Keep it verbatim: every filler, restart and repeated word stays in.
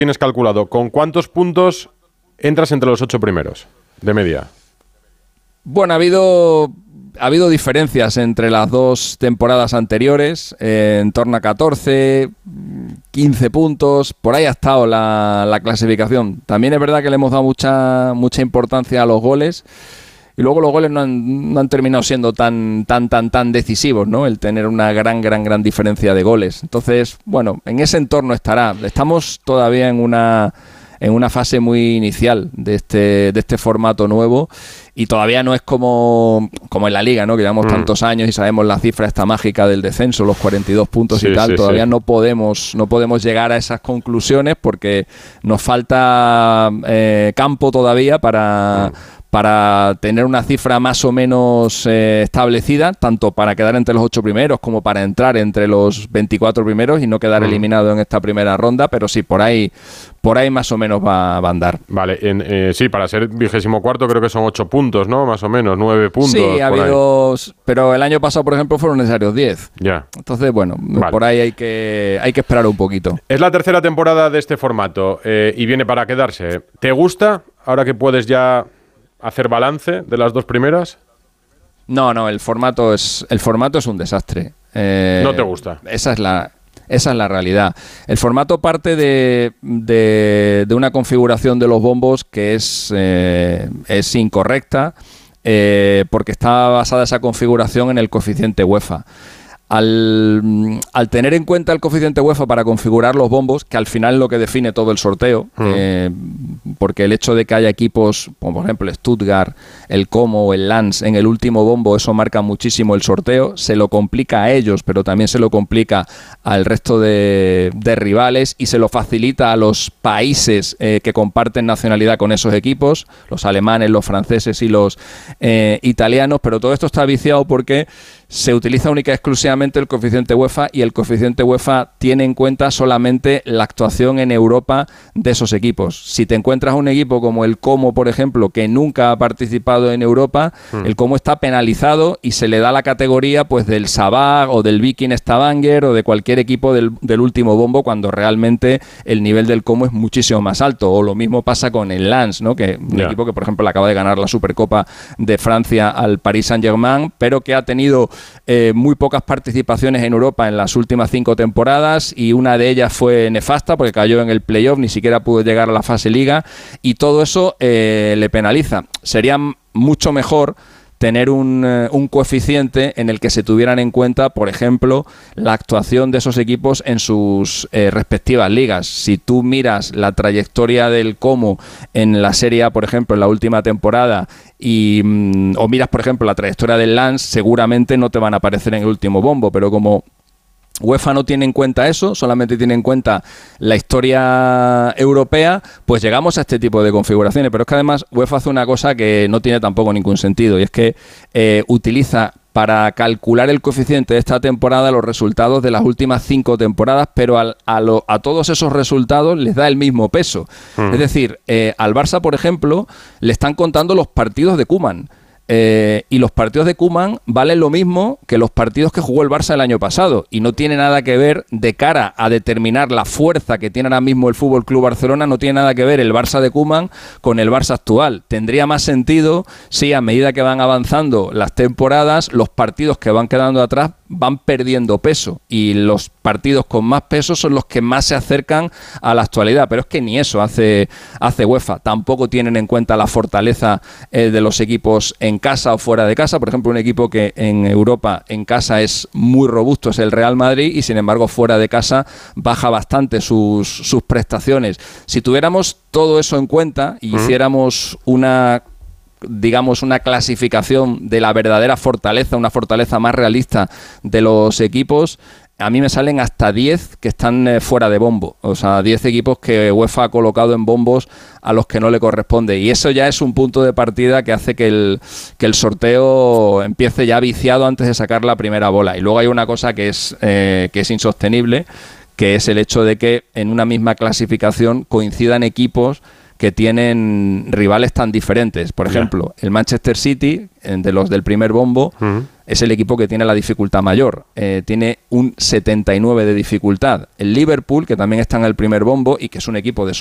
tienes calculado, ¿con cuántos puntos entras entre los ocho primeros de media? Bueno, ha habido, ha habido diferencias entre las dos temporadas anteriores, eh, en torno a catorce, quince puntos, por ahí ha estado la, la clasificación. También es verdad que le hemos dado mucha, mucha importancia a los goles. Y luego los goles no han, no han terminado siendo tan, tan, tan, tan decisivos, ¿no? El tener una gran, gran, gran diferencia de goles. Entonces, bueno, en ese entorno estará. Estamos todavía en una, en una fase muy inicial de este, de este formato nuevo y todavía no es como, como en la Liga, ¿no? Que llevamos mm. tantos años y sabemos la cifra esta mágica del descenso, los cuarenta y dos puntos sí, y tal. Sí, todavía sí. no podemos, no podemos llegar a esas conclusiones porque nos falta eh, campo todavía para... Mm. para tener una cifra más o menos eh, establecida, tanto para quedar entre los ocho primeros como para entrar entre los veinticuatro primeros y no quedar mm. eliminado en esta primera ronda, pero sí, por ahí por ahí más o menos va, va a andar. Vale, en, eh, sí, para ser vigésimo cuarto creo que son ocho puntos, ¿no? Más o menos, nueve puntos. Sí, ha habido, ahí. Pero el año pasado, por ejemplo, fueron necesarios diez. Ya. Entonces, bueno, vale. por ahí hay que, hay que esperar un poquito. Es la tercera temporada de este formato eh, y viene para quedarse. ¿Te gusta ahora que puedes ya hacer balance de las dos primeras? No, no, el formato es el formato es un desastre. Eh, ¿No te gusta? Esa es la esa es la realidad. El formato parte de, de, de una configuración de los bombos que es, eh, es incorrecta eh, porque está basada esa configuración en el coeficiente UEFA. Al, al tener en cuenta el coeficiente UEFA para configurar los bombos, que al final es lo que define todo el sorteo, mm. eh, porque el hecho de que haya equipos, como por ejemplo el Stuttgart, el Como o el Lens en el último bombo, eso marca muchísimo el sorteo, se lo complica a ellos, pero también se lo complica al resto de, de rivales y se lo facilita a los países eh, que comparten nacionalidad con esos equipos, los alemanes, los franceses y los eh, italianos, pero todo esto está viciado porque se utiliza única y exclusivamente el coeficiente UEFA y el coeficiente UEFA tiene en cuenta solamente la actuación en Europa de esos equipos. Si te encuentras un equipo como el Como, por ejemplo, que nunca ha participado en Europa, mm. el Como está penalizado y se le da la categoría pues del Sabah o del Viking Stavanger o de cualquier equipo del, del último bombo, cuando realmente el nivel del Como es muchísimo más alto. O lo mismo pasa con el Lens, ¿no? Que un yeah. equipo que, por ejemplo, acaba de ganar la Supercopa de Francia al Paris Saint-Germain, pero que ha tenido Eh, muy pocas participaciones en Europa en las últimas cinco temporadas y una de ellas fue nefasta porque cayó en el playoff, ni siquiera pudo llegar a la fase liga y todo eso eh, le penaliza. Sería mucho mejor tener un, uh, un coeficiente en el que se tuvieran en cuenta, por ejemplo, la actuación de esos equipos en sus eh, respectivas ligas. Si tú miras la trayectoria del Como en la Serie A, por ejemplo, en la última temporada, y mm, o miras, por ejemplo, la trayectoria del Lens, seguramente no te van a aparecer en el último bombo, pero como UEFA no tiene en cuenta eso, solamente tiene en cuenta la historia europea, pues llegamos a este tipo de configuraciones. Pero es que además UEFA hace una cosa que no tiene tampoco ningún sentido, y es que eh, utiliza para calcular el coeficiente de esta temporada los resultados de las últimas cinco temporadas, pero al, a, lo, a todos esos resultados les da el mismo peso. Mm. Es decir, eh, al Barça, por ejemplo, le están contando los partidos de Koeman. Eh, y los partidos de Koeman valen lo mismo que los partidos que jugó el Barça el año pasado y no tiene nada que ver de cara a determinar la fuerza que tiene ahora mismo el F C Barcelona, no tiene nada que ver el Barça de Koeman con el Barça actual. Tendría más sentido si a medida que van avanzando las temporadas, los partidos que van quedando atrás van perdiendo peso y los partidos con más peso son los que más se acercan a la actualidad, pero es que ni eso hace, hace UEFA. Tampoco tienen en cuenta la fortaleza eh, de los equipos en casa o fuera de casa. Por ejemplo, un equipo que en Europa en casa es muy robusto es el Real Madrid y sin embargo fuera de casa baja bastante sus, sus prestaciones. Si tuviéramos todo eso en cuenta y hiciéramos una digamos una clasificación de la verdadera fortaleza, una fortaleza más realista de los equipos, a mí me salen hasta diez que están eh, fuera de bombo, o sea, diez equipos que UEFA ha colocado en bombos a los que no le corresponde, y eso ya es un punto de partida que hace que el, que el sorteo empiece ya viciado antes de sacar la primera bola. Y luego hay una cosa que es, eh, que es insostenible, que es el hecho de que en una misma clasificación coincidan equipos que tienen rivales tan diferentes. Por ejemplo, el Manchester City, de los del primer bombo, uh-huh. es el equipo que tiene la dificultad mayor. Eh, tiene un setenta y nueve de dificultad. El Liverpool, que también está en el primer bombo y que es un equipo de